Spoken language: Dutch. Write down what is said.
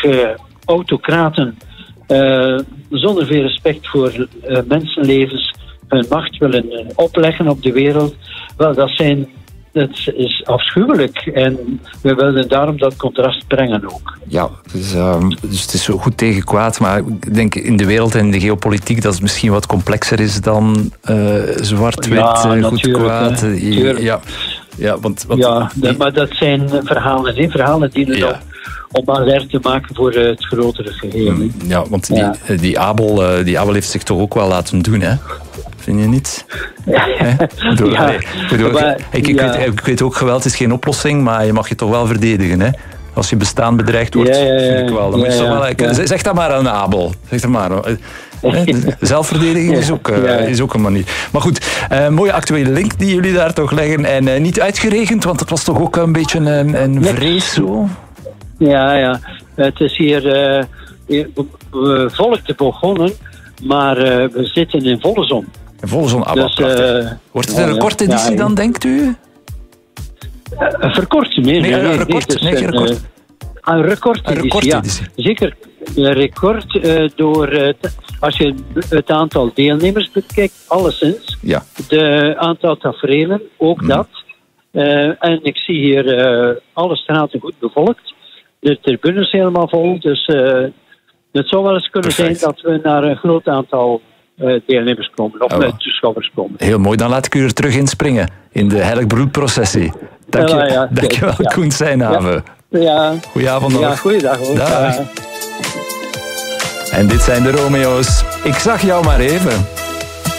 autocraten zonder veel respect voor mensenlevens hun macht willen opleggen op de wereld. Wel, dat is afschuwelijk. En we willen daarom dat contrast brengen ook. Ja, dus het is zo goed tegen kwaad. Maar ik denk in de wereld en in de geopolitiek dat het misschien wat complexer is dan zwart-wit, goed kwaad. Maar dat zijn verhalen. Verhalen dienen om alert te maken voor het grotere geheel. Ja, want die Abel heeft zich toch ook wel laten doen, hè? Vind je niet? Ik weet ook, geweld is geen oplossing, maar je mag je toch wel verdedigen, hè? Als je bestaan bedreigd wordt, vind ik wel. Dan moet je toch wel, zeg dat maar aan Abel. Zeg dat maar. Zelfverdediging is ook een manier. Maar goed, mooie actuele link die jullie daar toch leggen. En niet uitgeregend, want het was toch ook een beetje een vrees zo? Ja. Het is hier volk te begonnen, maar we zitten in volle zon. In volle zon, dus, wordt het een recordeditie dan, denkt u? Een verkort? Nee, een record. Een recordeditie. Zeker. Een record als je het aantal deelnemers bekijkt, alleszins. Ja. De aantal taferelen, ook dat. En ik zie hier alle straten goed bevolkt. De tribunes helemaal vol. Dus het zou wel eens kunnen zijn dat we naar een groot aantal deelnemers komen. Of toeschouwers komen. Heel mooi. Dan laat ik u er terug inspringen. In de Heilig-Broed-processie. Dankjewel, Koen Seijnhaven. Ja. Goedenavond nog. Ja, goeiedag hoor. Dag. En dit zijn de Romeo's. Ik zag jou maar even.